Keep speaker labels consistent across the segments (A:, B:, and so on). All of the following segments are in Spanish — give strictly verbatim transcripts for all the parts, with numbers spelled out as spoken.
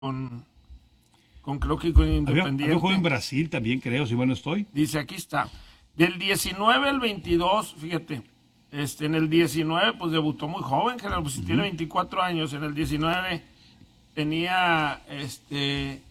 A: con, con creo que con
B: Había,
A: Independiente.
B: había un juego en Brasil también, creo, si mal no estoy.
A: Dice, aquí está. Del diecinueve al veintidós, fíjate, este, en el diecinueve, pues debutó muy joven, Gerardo, pues si uh-huh. tiene veinticuatro años, en el diecinueve tenía, este,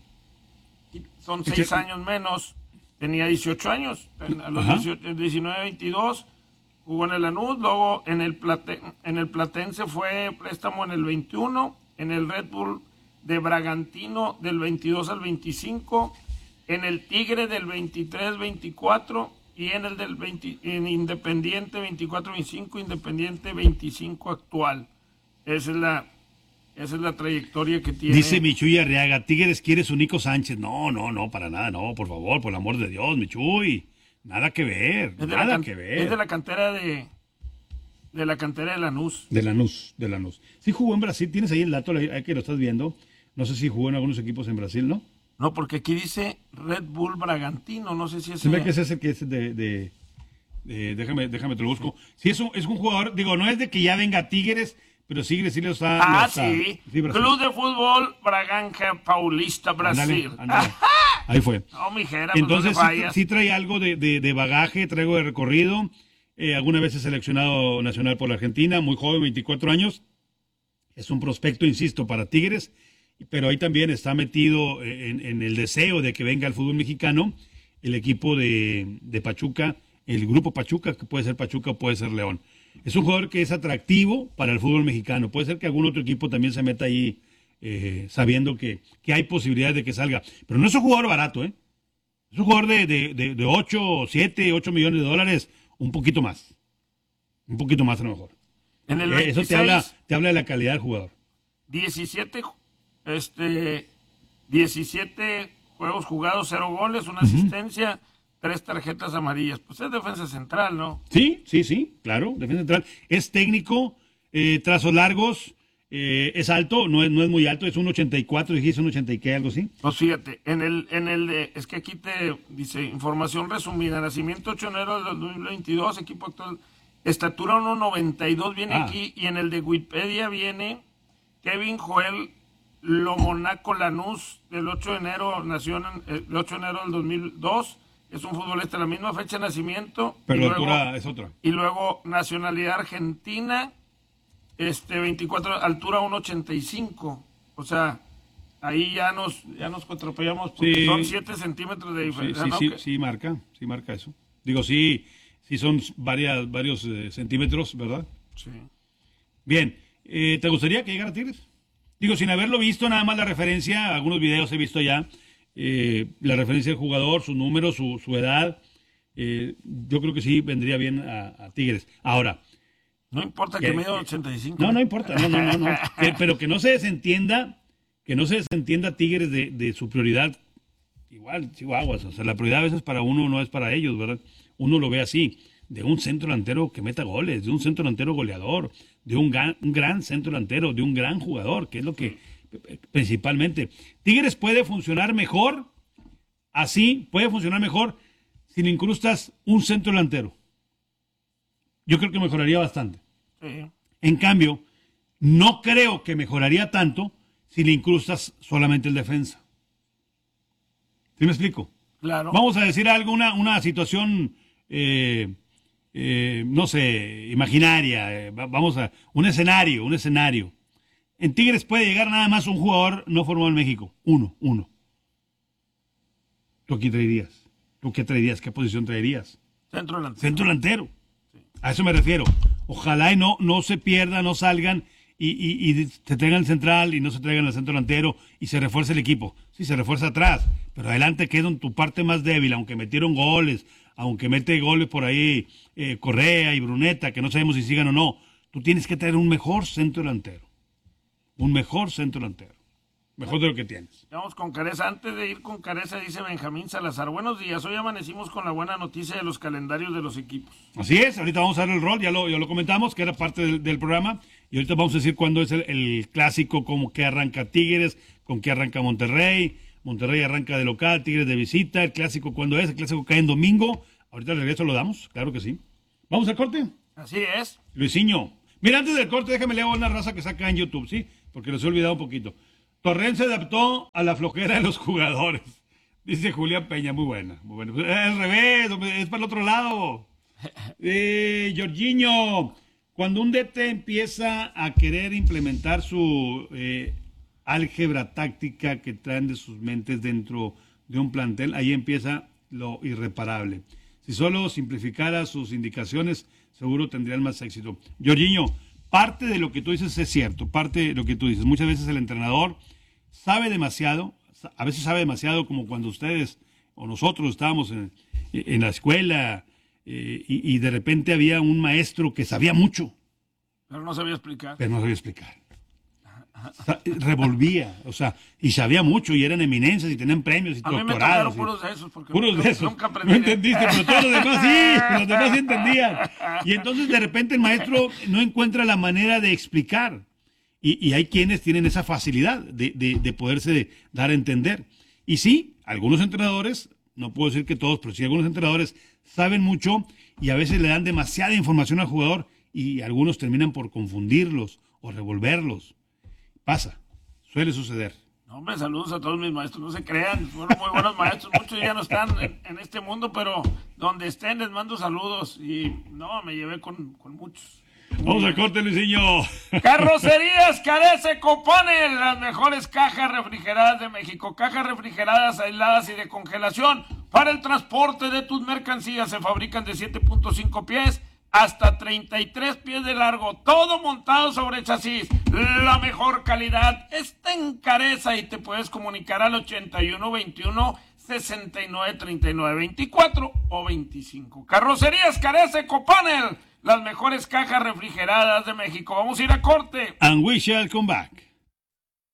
A: son seis años menos, tenía dieciocho años, en, a los dieciocho, el diecinueve veintidós, jugó en el Lanús, luego en el, Plate, en el Platense fue préstamo en el veintiuno, en el Red Bull de Bragantino del veintidós al veinticinco, en el Tigre del veintitrés veinticuatro y en el del veinte, en Independiente veinticuatro veinticinco, Independiente veinticinco actual. Esa es la, esa es la trayectoria que tiene.
B: Dice Michuy Arriaga, Tigres quiere su Nico Sánchez. No, no, no, para nada, no, por favor, por el amor de Dios, Michuy. Nada que ver,
A: es
B: nada
A: can-
B: que ver.
A: Es de la cantera de, de la cantera de Lanús.
B: De Lanús, de Lanús. Sí jugó en Brasil, tienes ahí el dato, ahí que lo estás viendo. No sé si jugó en algunos equipos en Brasil, ¿no?
A: No, porque aquí dice Red Bull Bragantino, no sé si es...
B: Se ve que es ese que es de... de, de déjame, déjame, te lo busco. Sí, es un, es un jugador, digo, no es de que ya venga Tigres, pero Tigres sí lo está...
A: Ah,
B: lo está,
A: sí. sí Club de Fútbol Braganja Paulista, Brasil.
B: Ándale, ándale. Ahí fue.
A: No, mijera,
B: entonces
A: pues no
B: sí, sí trae algo de, de, de bagaje, traigo de recorrido. Eh, alguna vez es seleccionado nacional por la Argentina, muy joven, veinticuatro años. Es un prospecto, insisto, para Tigres, pero ahí también está metido en, en el deseo de que venga al fútbol mexicano el equipo de, de Pachuca, el grupo Pachuca, que puede ser Pachuca o puede ser León. Es un jugador que es atractivo para el fútbol mexicano. Puede ser que algún otro equipo también se meta ahí eh, sabiendo que, que hay posibilidades de que salga. Pero no es un jugador barato, ¿eh? Es un jugador de, de, de, de ocho, siete, ocho millones de dólares, un poquito más. Un poquito más a lo mejor.
A: En el
B: eh,
A: veintiséis,
B: eso te habla, te habla de la calidad del jugador.
A: diecisiete, este, diecisiete juegos jugados, cero goles, una asistencia, uh-huh. tres tarjetas amarillas. Pues es defensa central, ¿no?
B: Sí, sí, sí, claro, defensa central. Es técnico, eh, trazos largos, eh, es alto, no es, no es muy alto, es un ochenta y cuatro, dijiste un ochenta y qué, algo así.
A: Pues fíjate, en el, en el de, es que aquí te dice, información resumida, nacimiento ocho de enero del dos mil veintidós, equipo actual, estatura uno noventa y dos viene ah. aquí, y en el de Wikipedia viene Kevin Joel Lomonaco Lanús, del ocho de enero, nació en, el ocho de enero del dos mil dos, es un futbolista de la misma fecha de nacimiento.
B: Pero la altura es otra.
A: Y luego nacionalidad argentina, este veinticuatro, altura uno ochenta y cinco, o sea, ahí ya nos ya nos atropellamos porque sí. Son siete centímetros de diferencia.
B: Sí, sí,
A: ¿no?
B: sí, sí, marca, sí marca eso. Digo, sí, sí son varias, varios eh, centímetros, ¿verdad?
A: Sí.
B: Bien, eh, ¿te gustaría que llegara Tigres? Digo, sin haberlo visto, nada más la referencia, algunos videos he visto ya, eh, la referencia del jugador, su número, su, su edad, eh, yo creo que sí vendría bien a, a Tigres. Ahora...
A: No importa que, que mida ochenta y cinco.
B: No, no importa, no, no, no, no. que, pero que no se desentienda, que no se desentienda Tigres de, de su prioridad. Igual, Chihuahuas, o sea, la prioridad a veces para uno no es para ellos, ¿verdad? Uno lo ve así, de un centro delantero que meta goles, de un centro delantero goleador, de un gran, un gran centro delantero, de un gran jugador, que es lo que principalmente. Tigres puede funcionar mejor, así, puede funcionar mejor si le incrustas un centro delantero. Yo creo que mejoraría bastante.
A: Sí.
B: En cambio, no creo que mejoraría tanto si le incrustas solamente el defensa. ¿Sí me explico?
A: Claro.
B: Vamos a decir algo, una, una situación, eh, eh, no sé, imaginaria. Eh, vamos a, un escenario, un escenario. En Tigres puede llegar nada más un jugador no formado en México. Uno, uno. ¿Tú qué traerías? ¿Tú qué traerías? ¿Qué posición traerías?
A: Centro delantero.
B: Centro delantero. A eso me refiero. Ojalá y no, no se pierdan, no salgan y, y, y se traigan el central y no se traigan el centro delantero y se refuerce el equipo. Sí, se refuerza atrás, pero adelante queda en tu parte más débil, aunque metieron goles, aunque mete goles por ahí eh, Correa y Bruneta, que no sabemos si sigan o no. Tú tienes que traer un mejor centro delantero. Un mejor centro delantero. Mejor de lo que tienes.
A: Vamos con Careza. Antes de ir con Careza, dice Benjamín Salazar. Buenos días. Hoy amanecimos con la buena noticia de los calendarios de los equipos.
B: Así es. Ahorita vamos a dar el rol. Ya lo, ya lo comentamos, que era parte del, del programa. Y ahorita vamos a decir cuándo es el, el clásico, como que arranca Tigres, con qué arranca Monterrey. Monterrey arranca de local, Tigres de visita. El clásico, ¿cuándo es? El clásico cae en domingo. Ahorita al regreso lo damos. Claro que sí. ¿Vamos al corte?
A: Así es.
B: Luisinho. Mira, antes del corte, déjame leer una raza que saca en YouTube, ¿sí? Porque les he olvidado un poquito. Torrent se adaptó a la flojera de los jugadores. Dice Julián Peña, muy buena, muy buena. Es al revés, es para el otro lado. Eh, Jorginho, cuando un D T empieza a querer implementar su eh, álgebra táctica que traen de sus mentes dentro de un plantel, ahí empieza lo irreparable. Si solo simplificara sus indicaciones, seguro tendrían más éxito. Jorginho, parte de lo que tú dices es cierto, parte de lo que tú dices. Muchas veces el entrenador sabe demasiado, a veces sabe demasiado, como cuando ustedes o nosotros estábamos en, en la escuela eh, y, y de repente había un maestro que sabía mucho.
A: Pero no sabía explicar.
B: Pero no sabía explicar. Revolvía, o sea, y sabía mucho, y eran eminencias, y tenían premios y
A: a
B: doctorados.
A: A mí me puros de esos, porque
B: puros
A: no,
B: de esos.
A: Nunca aprendí.
B: No entendiste, pero todos los demás sí, los demás sí entendían. Y entonces de repente el maestro no encuentra la manera de explicar. Y, y hay quienes tienen esa facilidad de, de, de poderse dar a entender. Y sí, algunos entrenadores, no puedo decir que todos, pero sí algunos entrenadores saben mucho y a veces le dan demasiada información al jugador y algunos terminan por confundirlos o revolverlos. Pasa, suele suceder.
A: No, hombre, saludos a todos mis maestros, no se crean, fueron muy buenos maestros, muchos ya no están en, en este mundo, pero donde estén les mando saludos y no, me llevé con, con muchos.
B: Vamos al corte, Luisinho.
A: Carrocerías Carece Copanel, las mejores cajas refrigeradas de México. Cajas refrigeradas, aisladas y de congelación para el transporte de tus mercancías. Se fabrican de siete punto cinco pies hasta treinta y tres pies de largo. Todo montado sobre chasis. La mejor calidad está en Careza y te puedes comunicar al ochenta y uno veintiuno sesenta y nueve treinta y nueve veinticuatro o veinticinco. Carrocerías Carece Copanel, las mejores cajas refrigeradas de México. Vamos a ir a corte.
B: And we shall come back.